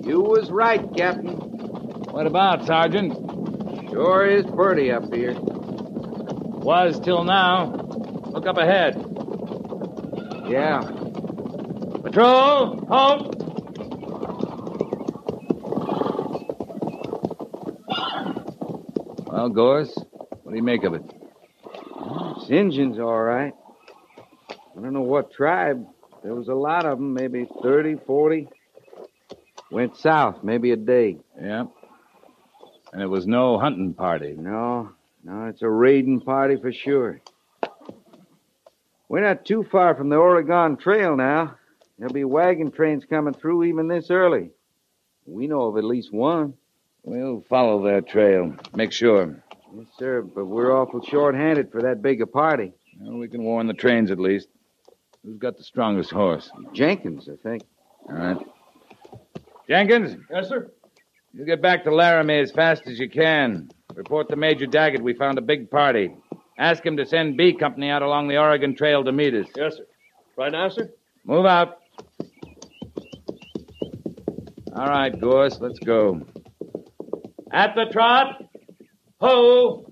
You was right, Captain. What about, Sergeant? Sure is pretty up here. Was till now. Look up ahead. Yeah. Patrol, halt! Well, Gorse, what do you make of it? It's Injuns, all right. I don't know what tribe. There was a lot of them, maybe 30, 40. Went south, maybe a day. Yeah. And it was no hunting party. No, it's a raiding party for sure. We're not too far from the Oregon Trail now. There'll be wagon trains coming through even this early. We know of at least one. We'll follow their trail. Make sure. Yes, sir, but we're awful short-handed for that big a party. Well, we can warn the trains at least. Who's got the strongest horse? Jenkins, I think. All right. Jenkins? Yes, sir. You get back to Laramie as fast as you can. Report to Major Daggett we found a big party. Ask him to send B Company out along the Oregon Trail to meet us. Yes, sir. Right now, sir? Move out. All right, Gorse, let's go. At the trot. Ho!